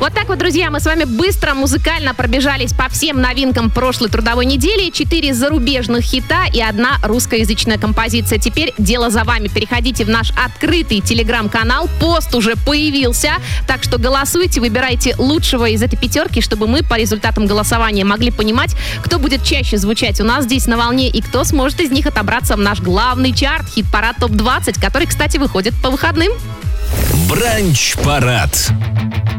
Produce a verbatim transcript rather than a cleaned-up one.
Вот так вот, друзья, мы с вами быстро музыкально пробежались по всем новинкам прошлой трудовой недели. Четыре зарубежных хита и одна русскоязычная композиция. Теперь дело за вами. Переходите в наш открытый телеграм-канал. Пост уже появился. Так что голосуйте, выбирайте лучшего из этой пятерки, чтобы мы по результатам голосования могли понимать, кто будет чаще звучать у нас здесь на волне и кто сможет из них отобраться в наш главный чарт, хит-парад топ двадцать, который, кстати, выходит по выходным. Бранч-парад.